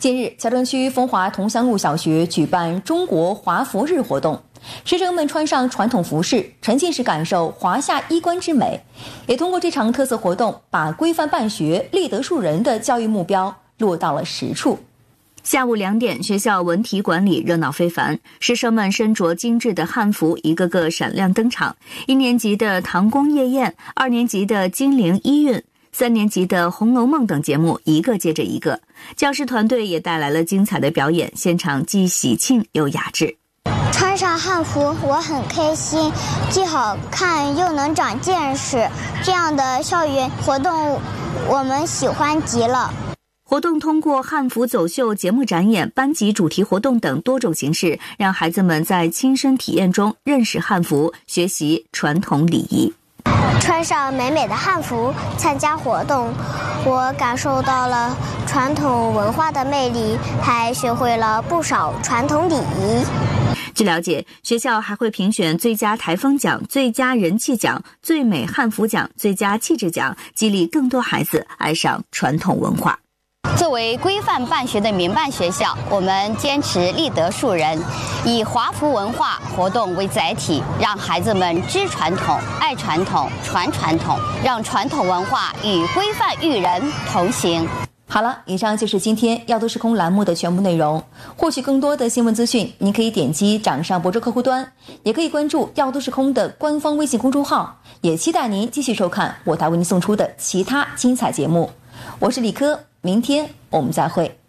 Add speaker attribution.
Speaker 1: 近日，乔城区丰华同乡路小学举办中国华服日活动，师生们穿上传统服饰，沉浸式感受华夏衣冠之美，也通过这场特色活动，把规范办学、立德树人的教育目标落到了实处。
Speaker 2: 下午2点，学校文体馆里热闹非凡，师生们身着精致的汉服，一个个闪亮登场。1年级的唐宫夜宴，2年级的金陵一韵，3年级的《红楼梦》等节目一个接着一个。教师团队也带来了精彩的表演，现场既喜庆又雅致。
Speaker 3: 穿上汉服我很开心，既好看又能长见识，这样的校园活动我们喜欢极了。
Speaker 2: 活动通过汉服走秀、节目展演、班级主题活动等多种形式，让孩子们在亲身体验中认识汉服，学习传统礼仪。
Speaker 3: 穿上美美的汉服参加活动，我感受到了传统文化的魅力，还学会了不少传统礼仪。
Speaker 2: 据了解，学校还会评选最佳台风奖、最佳人气奖、最美汉服奖、最佳气质奖，激励更多孩子爱上传统文化。
Speaker 4: 作为规范办学的民办学校，我们坚持立德树人，以华服文化活动为载体，让孩子们知传统、爱传统、传传统，让传统文化与规范育人同行。
Speaker 1: 好了，以上就是今天要都时空栏目的全部内容。获取更多的新闻资讯，您可以点击掌上博主客户端，也可以关注要都时空的官方微信公众号，也期待您继续收看我台为您送出的其他精彩节目。我是李科，明天我们再会。